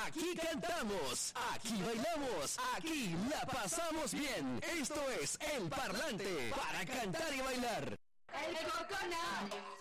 aquí cantamos, aquí bailamos, aquí la pasamos bien. Esto es El Parlante, para cantar y bailar. El Cocona.